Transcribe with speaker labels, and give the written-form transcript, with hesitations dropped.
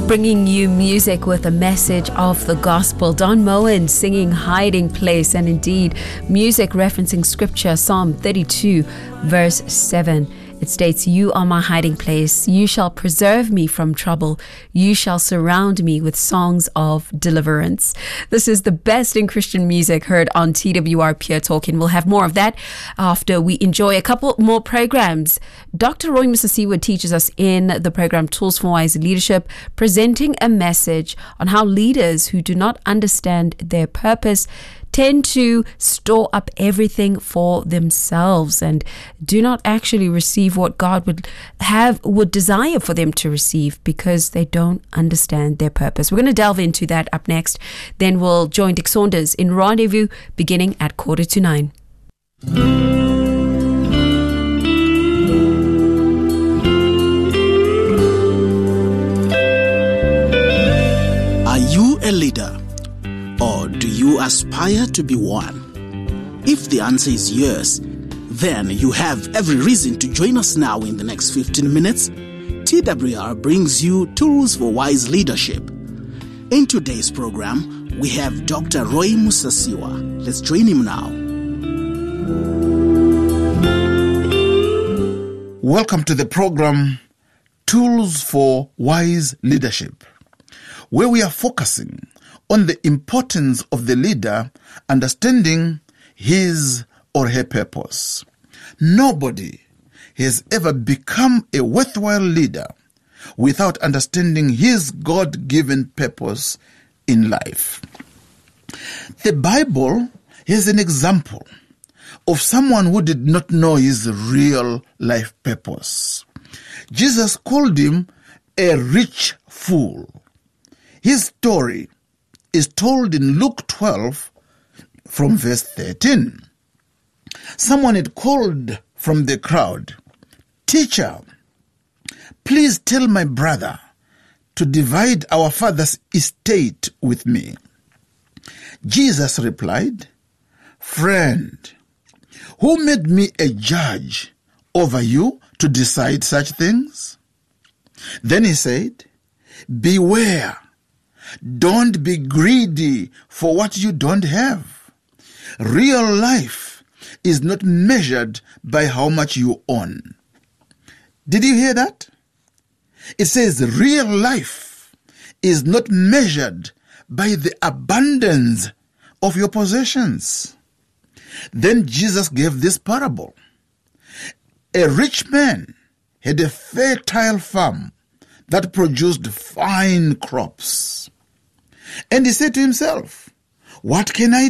Speaker 1: Bringing you music with a message of the gospel. Don Moen singing Hiding Place, and indeed music referencing scripture, Psalm 32 verse 7. It states, "You are my hiding place. You shall preserve me from trouble. You shall surround me with songs of deliverance." This is the best in Christian music heard on TWR Pure Talk, and we'll have more of that after we enjoy a couple more programs. Dr. Roy Musasiwa teaches us in the program Tools for Wise Leadership, presenting a message on how leaders who do not understand their purpose tend to store up everything for themselves and do not actually receive what God would desire for them to receive because they don't understand their purpose. We're going to delve into that up next. Then we'll join Dick Saunders in Rendezvous beginning at 8:45.
Speaker 2: Are you a leader? Or do you aspire to be one? If the answer is yes, then you have every reason to join us now in the next 15 minutes. TWR brings you Tools for Wise Leadership. In today's program, we have Dr. Roy Musasiwa. Let's join him now.
Speaker 3: Welcome to the program Tools for Wise Leadership, where we are focusing on the importance of the leader understanding his or her purpose. Nobody has ever become a worthwhile leader without understanding his God-given purpose in life. The Bible is an example of someone who did not know his real life purpose. Jesus called him a rich fool. His story is told in Luke 12 from verse 13. Someone had called from the crowd, "Teacher, please tell my brother to divide our father's estate with me." Jesus replied, "Friend, who made me a judge over you to decide such things?" Then he said, "Beware. Don't be greedy for what you don't have. Real life is not measured by how much you own." Did you hear that? It says real life is not measured by the abundance of your possessions. Then Jesus gave this parable. A rich man had a fertile farm that produced fine crops. And he said to himself, "What can I